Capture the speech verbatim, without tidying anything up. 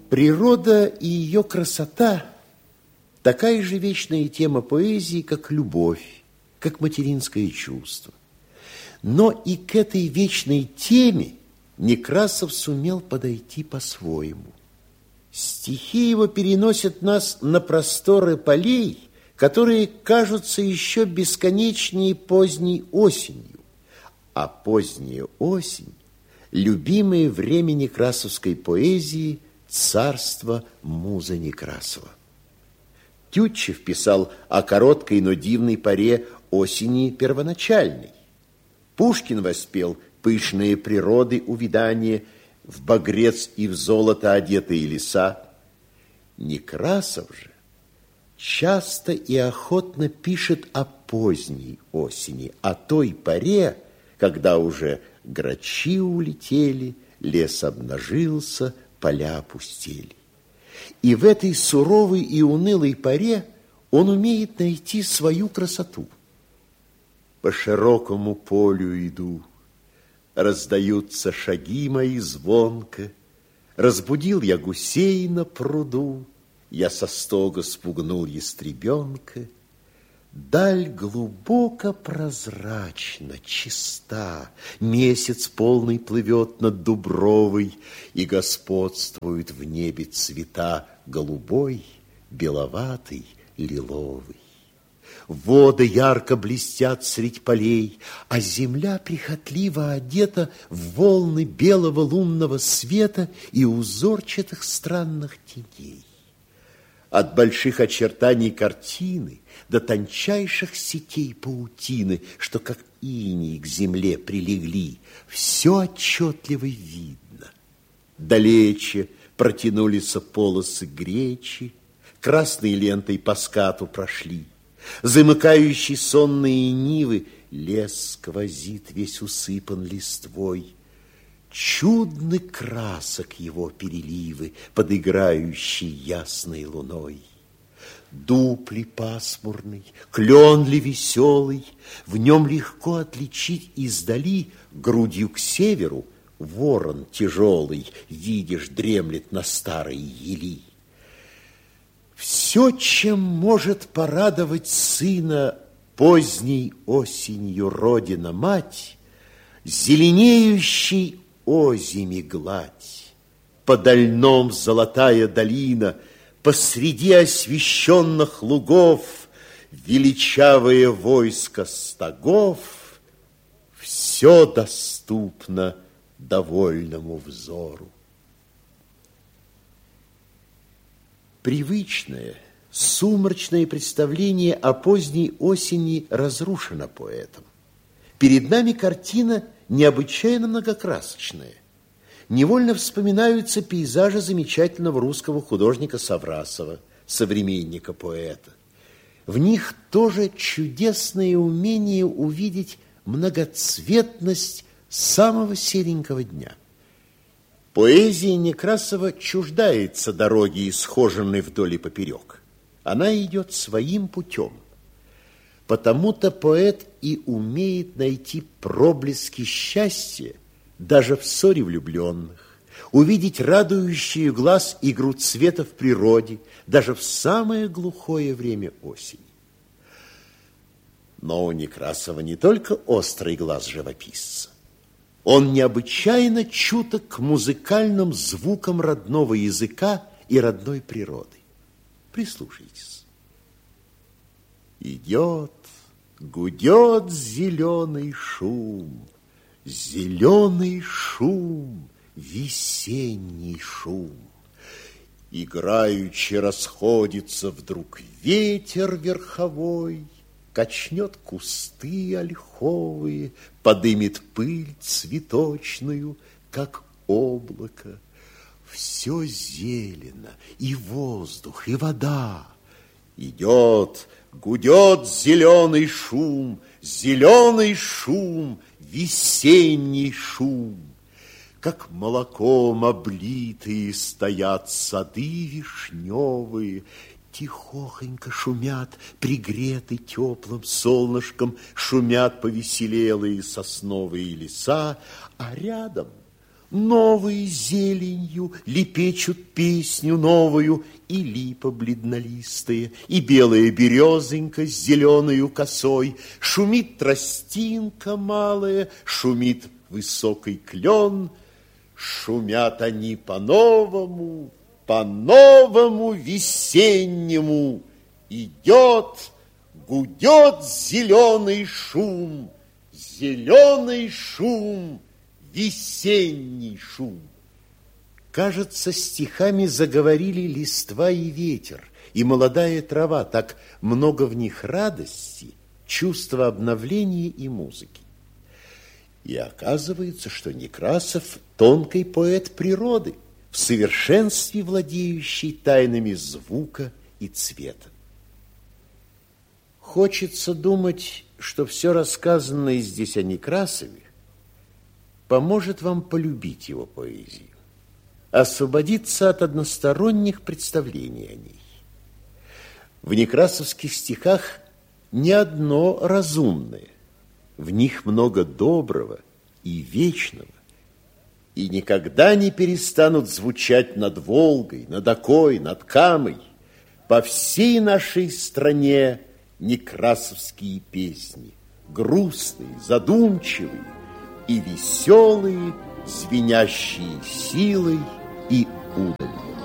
Природа и ее красота – такая же вечная тема поэзии, как любовь, как материнское чувство. Но и к этой вечной теме Некрасов сумел подойти по-своему. Стихи его переносят нас на просторы полей, которые кажутся еще бесконечнее поздней осенью. А поздняя осень – любимое время некрасовской поэзии – царство музы Некрасова. Тютчев писал о короткой, но дивной поре осени первоначальной. Пушкин воспел пышные природы увядания, в багрец и в золото одетые леса. Некрасов же часто и охотно пишет о поздней осени, о той поре, когда уже грачи улетели, лес обнажился, поля опустели. И в этой суровой и унылой поре он умеет найти свою красоту. По широкому полю иду, раздаются шаги мои звонко, разбудил я гусей на пруду, я со стога спугнул ястребенка. Даль глубоко прозрачна, чиста, месяц полный плывет над Дубровой, и господствуют в небе цвета голубой, беловатый, лиловый. Воды ярко блестят средь полей, а земля прихотливо одета в волны белого лунного света и узорчатых странных теней. От больших очертаний картины до тончайших сетей паутины, что как иней к земле прилегли, все отчетливо видно. Далече протянулись полосы гречи, красной лентой по скату прошли. Замыкающий сонные нивы лес сквозит, весь усыпан листвой. Чудны красок его переливы, подыграющий ясной луной. Дуб ли пасмурный, клен ли веселый, в нем легко отличить издали грудью к северу ворон тяжелый, видишь, дремлет на старой ели. Все, чем может порадовать сына поздней осенью родина-мать, зеленеющий озими гладь, подо льном золотая долина, посреди освещенных лугов величавое войско стогов, все доступно довольному взору. Привычное, сумрачное представление о поздней осени разрушено поэтом. Перед нами картина необычайно многокрасочная. Невольно вспоминаются пейзажи замечательного русского художника Саврасова, современника поэта. В них тоже чудесное умение увидеть многоцветность самого серенького дня. Поэзия Некрасова чуждается дороги, исхоженной вдоль и поперек. Она идет своим путем. Потому-то поэт и умеет найти проблески счастья даже в ссоре влюбленных, увидеть радующую глаз игру цвета в природе даже в самое глухое время осени. Но у Некрасова не только острый глаз живописца. Он необычайно чуток к музыкальным звукам родного языка и родной природы. Прислушайтесь. Идет, гудет зеленый шум, зеленый шум, весенний шум. Играючи расходится вдруг ветер верховой, качнет кусты ольховые, подымет пыль цветочную, как облако. Все зелено, и воздух, и вода. Идет, гудет зеленый шум, зеленый шум, весенний шум. Как молоком облитые стоят сады вишневые, тихохонько шумят, пригреты теплым солнышком, шумят повеселелые сосновые леса, а рядом новые зеленью лепечут песню новую, и липа бледнолистая, и белая березонька с зеленою косой, шумит тростинка малая, шумит высокий клен, шумят они по-новому, по-новому весеннему. Идет, гудет зеленый шум, зеленый шум, весенний шум. Кажется, стихами заговорили листва и ветер, и молодая трава, так много в них радости, чувства обновления и музыки. И оказывается, что Некрасов тонкий поэт природы, в совершенстве владеющий тайнами звука и цвета. Хочется думать, что все рассказанное здесь о Некрасове поможет вам полюбить его поэзию, освободиться от односторонних представлений о ней. В некрасовских стихах не одно разумное, в них много доброго и вечного, и никогда не перестанут звучать над Волгой, над Окой, над Камой, по всей нашей стране некрасовские песни, грустные, задумчивые и веселые, звенящие силой и удалью.